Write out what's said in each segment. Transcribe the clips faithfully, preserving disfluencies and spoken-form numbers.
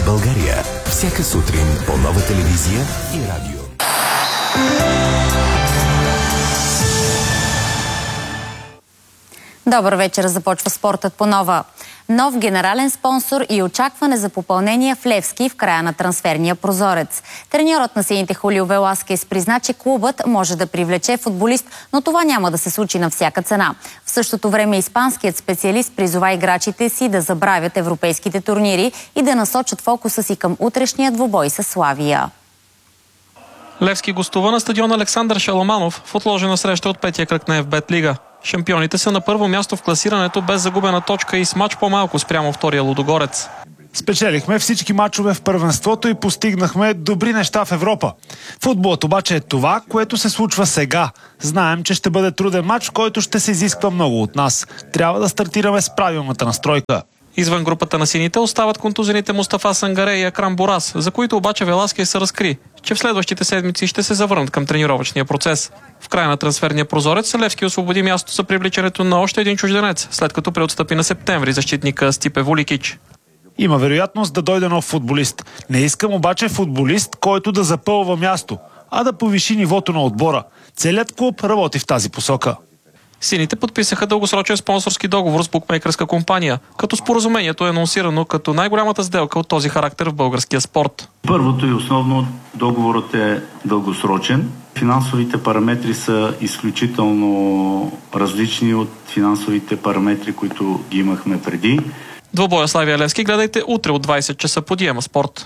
България. Всяка сутрин по Нова телевизия и радио. Добър вечер, започва спортът по Нова. Нов генерален спонсор и очакване за попълнение в Левски в края на трансферния прозорец. Треньорът на сините Хулио Веласкес призна, че клубът може да привлече футболист, но това няма да се случи на всяка цена. В същото време испанският специалист призова играчите си да забравят европейските турнири и да насочат фокуса си към утрешния двубой със Славия. Левски гостува на стадион Александър Шаламанов в отложена среща от петия кръг на Еф Бет Лига. Шампионите са на първо място в класирането без загубена точка и с мач по-малко спрямо втория Лудогорец. Спечелихме всички мачове в първенството и постигнахме добри неща в Европа. Футболът обаче е това, което се случва сега. Знаем, че ще бъде труден мач, който ще се изисква много от нас. Трябва да стартираме с правилната настройка. Извън групата на сините остават контузените Мустафа Сангаре и Акрам Борас, за които обаче Веласкес се разкри, че в следващите седмици ще се завърнат към тренировъчния процес. В края на трансферния прозорец Левски освободи място за привличането на още един чужденец, след като преотстъпи на септември защитника Стипе Вуликич. Има вероятност да дойде нов футболист. Не искам обаче футболист, който да запълва място, а да повиши нивото на отбора. Целият клуб работи в тази посока. Сините подписаха дългосрочен спонсорски договор с букмейкърска компания, като споразумението е анонсирано като най-голямата сделка от този характер в българския спорт. Първото и основно договорът е дългосрочен. Финансовите параметри са изключително различни от финансовите параметри, които ги имахме преди. Двобоя Славия Левски гледайте утре от двайсет часа по Диема Спорт.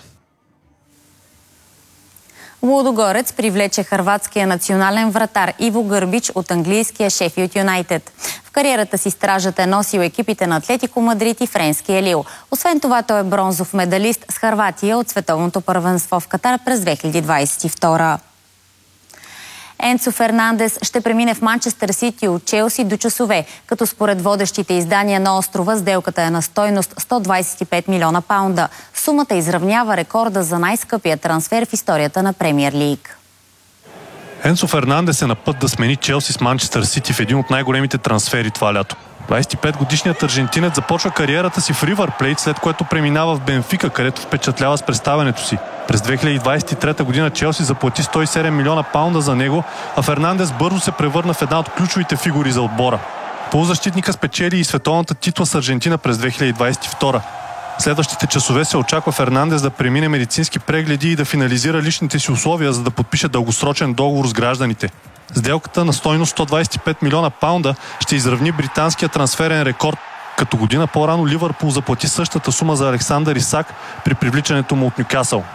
Лудогорец привлече хърватския национален вратар Иво Гърбич от английския Шефилд Юнайтед. В кариерата си стражът е носил екипите на Атлетико Мадрид и френския Лил. Освен това, той е бронзов медалист с Хърватия от световното първенство в Катар през две хиляди двайсет и втора. Енцо Фернандес ще премине в Манчестър Сити от Челси до часове, като според водещите издания на острова сделката е на стойност сто двайсет и пет милиона паунда. Сумата изравнява рекорда за най-скъпия трансфер в историята на Премиер Лиг. Енцо Фернандес е на път да смени Челси с Манчестър Сити в един от най-големите трансфери това лято. двайсет и пет годишният аржентинец започва кариерата си в Ривър Плейт, след което преминава в Бенфика, където впечатлява с представянето си. През две хиляди двайсет и трета година Челси заплати сто и седем милиона паунда за него, а Фернандес бързо се превърна в една от ключовите фигури за отбора. Полузащитника спечели и световната титла с Аржентина през две хиляди двайсет и втора. Следващите часове се очаква Фернандес да премине медицински прегледи и да финализира личните си условия, за да подпише дългосрочен договор с гражданите. Сделката на стойност сто двайсет и пет милиона паунда ще изравни британския трансферен рекорд, като година по-рано Ливърпул заплати същата сума за Александър Исак при привличането му от Нюкасъл.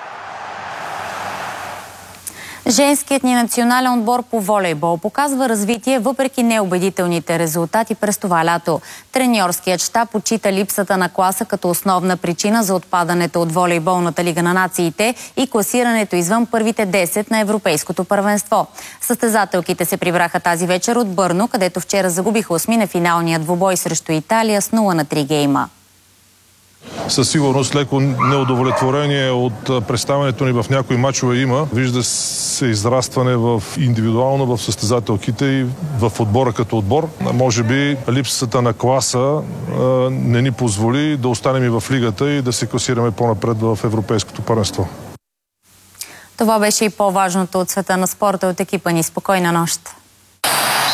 Женският ни национален отбор по волейбол показва развитие въпреки неубедителните резултати през това лято. Треньорският щаб отчита липсата на класа като основна причина за отпадането от волейболната лига на нациите и класирането извън първите десет на европейското първенство. Състезателките се прибраха тази вечер от Бърно, където вчера загубиха осми на финалния двубой срещу Италия с нула на три гейма. Със сигурност леко неудовлетворение от представянето ни в някои мачове има. Вижда се израстване в индивидуално в състезателките и в отбора като отбор. Може би липсата на класа не ни позволи да останем и в лигата и да се класираме по-напред в европейското първенство. Това беше и по-важното от света на спорта от екипа ни. Спокойна нощ!